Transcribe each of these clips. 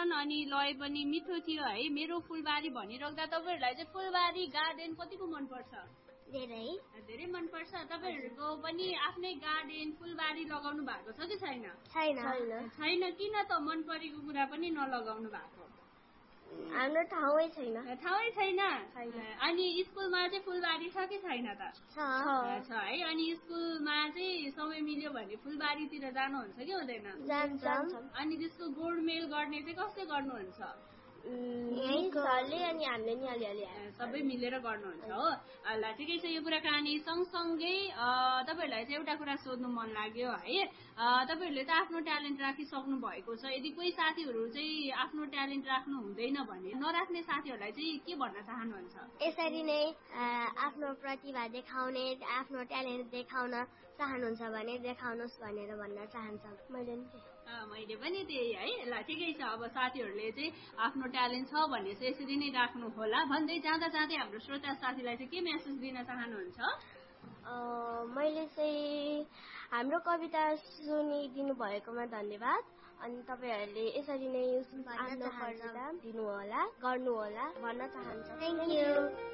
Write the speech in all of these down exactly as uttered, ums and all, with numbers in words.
छन् अनि लय पनि मिठो थियो है। मेरो फुलबारी भनिराख्दा तपाईँहरूलाई चाहिँ फुलबारी गार्डन कतिको मनपर्छ? धेरै धेरै मनपर्छ। तपाईँहरूको पनि आफ्नै गार्डन फुलबारी लगाउनु भएको छ कि छैन? छैन छैन। किन त मन परेको कुरा पनि नलगाउनु भएको? हाम्रो ठाउँै छैन। ठाउँै छैन। अनि स्कुलमा चाहिँ फुलबारी छ कि छैन त? छ है। अनि स्कुलमा चाहिँ समय मिल्यो भने फुलबारीतिर जानुहुन्छ कि हुँदैन? अनि त्यसको गोडमेल गर्ने चाहिँ कसले गर्नुहुन्छ? सरले अनि हामीले नि अलिअलि सबै मिलेर गर्नुहुन्छ हो। ल ठिकै छ। यो कुराकानी सँगसँगै तपाईँहरूलाई चाहिँ एउटा कुरा सोध्नु मन लाग्यो है। तपाईँहरूले त आफ्नो ट्यालेन्ट राखिसक्नु भएको छ। यदि कोही साथीहरू चाहिँ आफ्नो ट्यालेन्ट राख्नु हुँदैन भने नराख्ने साथीहरूलाई चाहिँ के भन्न चाहनुहुन्छ? यसरी नै आफ्नो प्रतिभा देखाउने आफ्नो ट्यालेन्ट देखाउन चाहनुहुन्छ भने देखाउनुहोस् भनेर भन्न चाहन्छु। मैले मैले पनि त्यही है। ल ठिकै छ। अब साथीहरूले चाहिँ आफ्नो ट्यालेन्ट छ भने चाहिँ यसरी नै राख्नु होला भन्दै जाँदा जाँदै हाम्रो श्रोता साथीलाई चाहिँ के मेसेज दिन चाहनुहुन्छ? मैले चाहिँ हाम्रो कविता सुनिदिनु भएकोमा धन्यवाद। अनि तपाईँहरूले यसरी नै आफ्नो कविता दिनु होला गर्नु होला भन्न चाहन्छु। Thank you.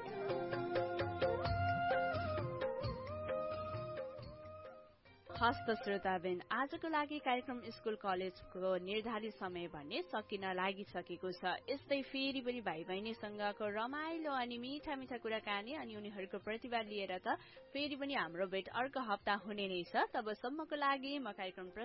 हस्त श्रोताबिन, आजको लागि कार्यक्रम स्कुल कलेजको निर्धारित समय भन्ने सकिन लागिसकेको छ। यस्तै फेरि पनि भाइ बहिनीसँगको रमाइलो अनि मिठा मिठा कुराकानी अनि उनीहरूको प्रतिभा लिएर त फेरि पनि हाम्रो भेट अर्को हप्ता हुने नै छ। तबसम्मको लागि म कार्यक्रम